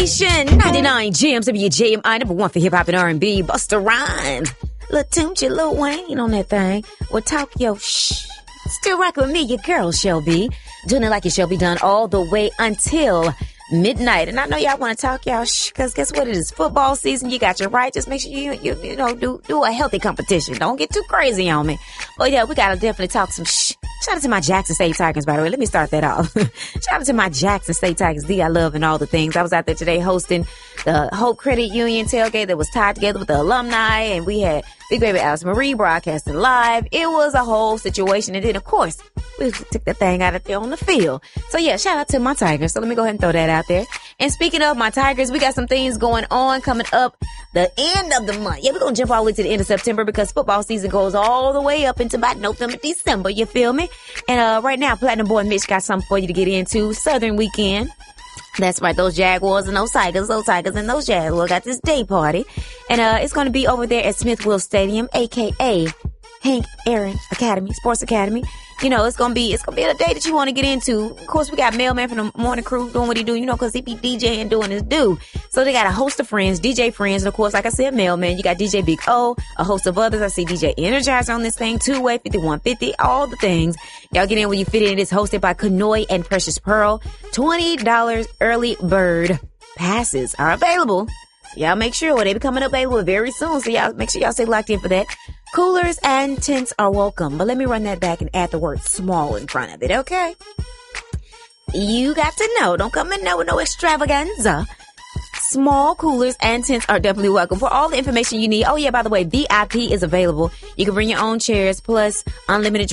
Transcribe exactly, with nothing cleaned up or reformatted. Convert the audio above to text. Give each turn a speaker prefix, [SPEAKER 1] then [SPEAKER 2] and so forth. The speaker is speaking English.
[SPEAKER 1] Nation ninety-nine Jams, W J M I, number one for hip hop and R and B. Busta Rhymes, Lil Tunechi, Lil Wayne on that thing. With Tokyo, shh. Still rocking with me, your girl Shelby. Doing it like it shall be done all the way until midnight. And I know y'all want to talk, y'all, shh, because guess what? It is football season. You got your right. Just make sure you, you, you know, do, do a healthy competition. Don't get too crazy on me. But yeah, we got to definitely talk some shh. Shout out to my Jackson State Tigers, by the way. Let me start that off. Shout out to my Jackson State Tigers, D I love and all the things. I was out there today hosting the Hope Credit Union tailgate that was tied together with the alumni, and we had Big Baby Alice Marie broadcasting live. It was a whole situation. And then, of course, we took the thing out of there on the field. So yeah, shout out to my Tigers. So let me go ahead and throw that out there. And speaking of my Tigers, we got some things going on coming up the end of the month. Yeah, we're going to jump all the way to the end of September because football season goes all the way up into about November, December. You feel me? And uh right now, Platinum Boy Mitch got something for you to get into. Southern Weekend. That's right, those Jaguars and those Tigers, those Tigers and those Jaguars got this day party. And uh it's going to be over there at Smith Will Stadium, a k a. Hank Aaron Academy, Sports Academy. You know, it's gonna be, it's gonna be a day that you want to get into. Of course, we got Mailman from the morning crew doing what he do, you know, cause he be DJing doing his do. So they got a host of friends, D J friends, and of course, like I said, Mailman, you got D J Big O, a host of others. I see D J Energizer on this thing, two-way, fifty-one fifty, all the things. Y'all get in when you fit in. It's hosted by Kanoy and Precious Pearl. twenty dollars early bird passes are available. Y'all make sure they be coming available very soon. So y'all make sure y'all stay locked in for that. Coolers and tents are welcome, but let me run that back and add the word small in front of it, okay? You got to know. Don't come in there with no extravaganza. Small coolers and tents are definitely welcome. For all the information you need, oh yeah, by the way, V I P is available. You can bring your own chairs plus unlimited